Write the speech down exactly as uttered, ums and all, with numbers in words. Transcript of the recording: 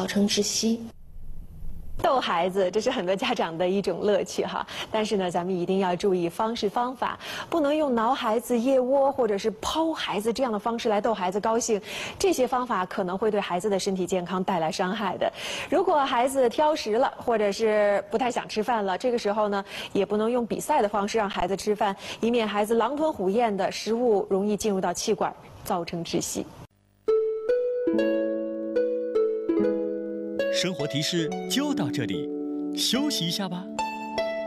成窒息。 逗孩子，这是很多家长的一种乐趣哈。但是呢，咱们一定要注意方式方法，不能用挠孩子腋窝或者是抛孩子这样的方式来逗孩子高兴。这些方法可能会对孩子的身体健康带来伤害的。如果孩子挑食了，或者是不太想吃饭了，这个时候呢，也不能用比赛的方式让孩子吃饭，以免孩子狼吞虎咽的食物容易进入到气管，造成窒息。 生活提示就到这里，休息一下吧。